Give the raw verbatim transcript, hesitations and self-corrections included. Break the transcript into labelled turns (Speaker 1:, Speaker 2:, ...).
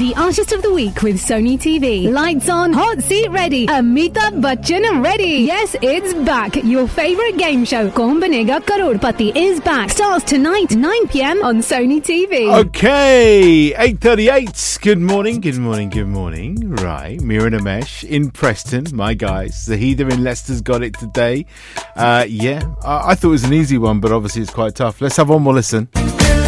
Speaker 1: The Artist of the Week with Sony T V. Lights on, hot seat ready. Amitabh Bachchan ready. Yes, it's back. Your favorite game show, Kaun Banega Crorepati, is back. Starts tonight, nine p.m. on Sony T V.
Speaker 2: Okay, eight thirty-eight. Good morning, good morning, good morning. Right, Mira and Amesh in Preston, my guys. Zahida in Leicester's got it today. Uh, yeah, I-, I thought it was an easy one, but obviously it's quite tough. Let's have one more listen.